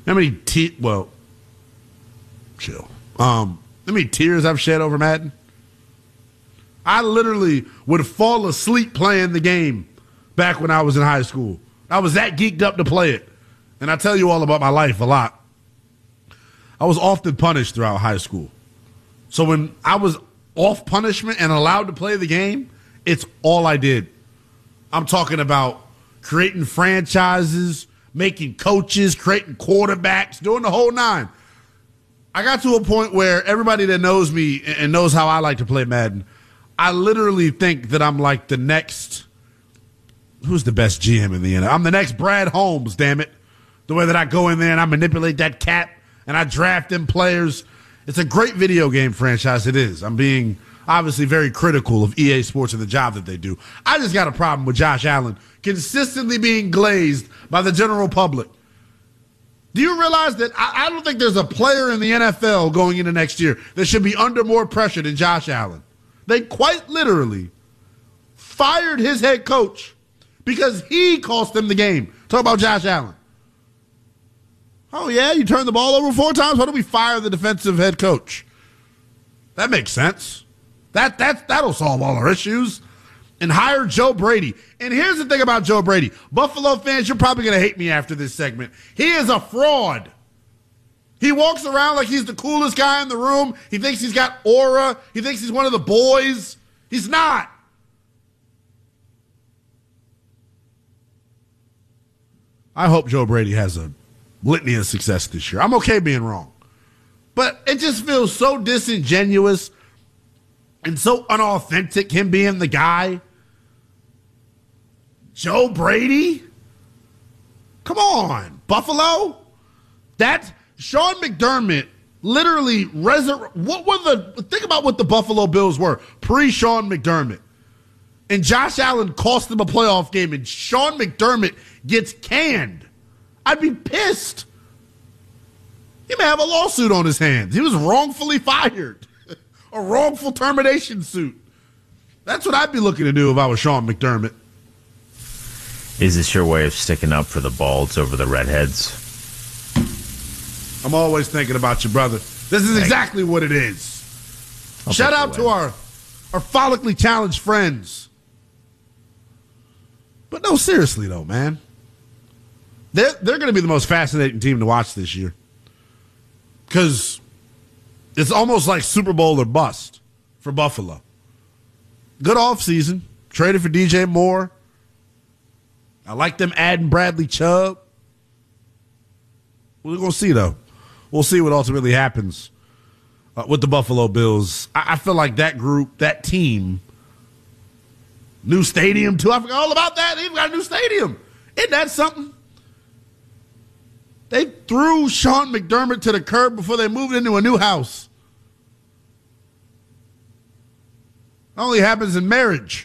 How many chill. How many tears I've shed over Madden? I literally would fall asleep playing the game back when I was in high school. I was that geeked up to play it. And I tell you all about my life a lot. I was often punished throughout high school. So when I was off punishment and allowed to play the game, it's all I did. I'm talking about creating franchises, making coaches, creating quarterbacks, doing the whole nine. I got to a point where everybody that knows me and knows how I like to play Madden, I literally think that I'm like the next, who's the best GM in the NFL? I'm the next Brad Holmes, damn it. The way that I go in there and I manipulate that cap and I draft them players. It's a great video game franchise. It is. I'm being obviously very critical of EA Sports and the job that they do. I just got a problem with Josh Allen consistently being glazed by the general public. Do you realize that I don't think there's a player in the NFL going into next year that should be under more pressure than Josh Allen? They quite literally fired his head coach because he cost them the game. Talk about Josh Allen. Oh, yeah, you turned the ball over 4 times? Why don't we fire the defensive head coach? That makes sense. That'll solve all our issues. And hire Joe Brady. And here's the thing about Joe Brady. Buffalo fans, you're probably going to hate me after this segment. He is a fraud. He walks around like he's the coolest guy in the room. He thinks he's got aura. He thinks he's one of the boys. He's not. I hope Joe Brady has a litany of success this year. I'm okay being wrong. But it just feels so disingenuous and so unauthentic, him being the guy. Joe Brady? Come on, Buffalo? That Sean McDermott literally think about what the Buffalo Bills were pre-Sean McDermott. And Josh Allen cost them a playoff game and Sean McDermott gets canned. I'd be pissed. He may have a lawsuit on his hands. He was wrongfully fired. A wrongful termination suit. That's what I'd be looking to do if I was Sean McDermott. Is this your way of sticking up for the balds over the redheads? I'm always thinking about you, brother. This is exactly what it is. Shout out to our follically challenged friends. But no, seriously though, man. They're going to be the most fascinating team to watch this year. Because it's almost like Super Bowl or bust for Buffalo. Good offseason. Traded for DJ Moore. I like them adding Bradley Chubb. We're going to see, though. We'll see what ultimately happens with the Buffalo Bills. I feel like that group, that team, new stadium, too. I forgot all about that. They've got a new stadium. Isn't that something? They threw Sean McDermott to the curb before they moved into a new house. It only happens in marriage.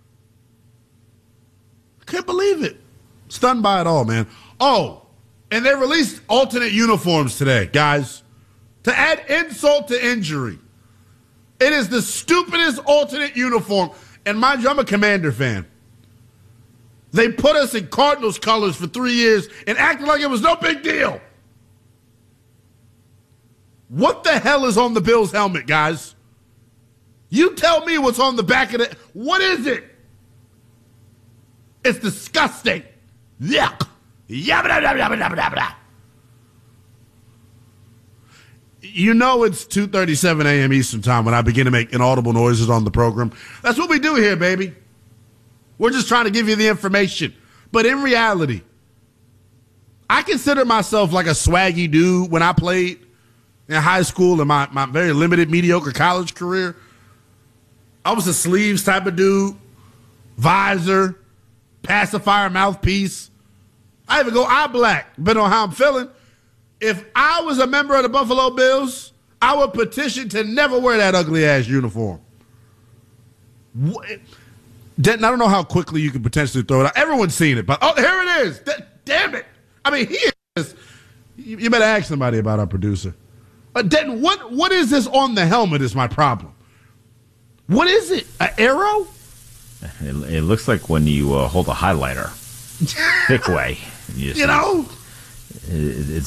I can't believe it. Stunned by it all, man. Oh, and they released alternate uniforms today, guys. To add insult to injury. It is the stupidest alternate uniform. And mind you, I'm a Commander fan. They put us in Cardinals colors for 3 years and acted like it was no big deal. What the hell is on the Bills helmet, guys? You tell me what's on the back of it. What is it? It's disgusting. Yuck. Yabba dabba dabba dabba dabba. You know it's 2:37 a.m. Eastern time when I begin to make inaudible noises on the program. That's what we do here, baby. We're just trying to give you the information. But in reality, I consider myself like a swaggy dude when I played in high school and my very limited, mediocre college career. I was a sleeves type of dude, visor, pacifier, mouthpiece. I even go eye black, depending on how I'm feeling. If I was a member of the Buffalo Bills, I would petition to never wear that ugly-ass uniform. Denton, I don't know how quickly you can potentially throw it out. Everyone's seen it, but here it is. Damn it. I mean, he is. You better ask somebody about our producer. Denton, what is this on the helmet is my problem. What is it? An arrow? It looks like when you hold a highlighter. Thick way. It's